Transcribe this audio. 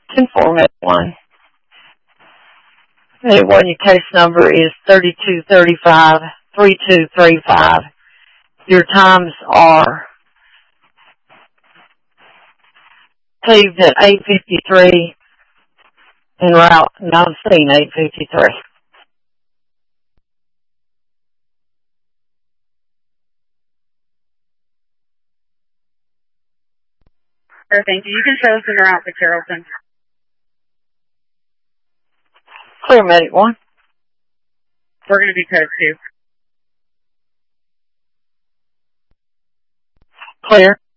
10-4, Med 1. Med 1, your case number is 3235-3235. Your times are received at 8:53 en route not seen 8:53. Sure, thank you. You can show us in route to Carrollton. Clear, Medic 1. We're going to be code 2. Clear.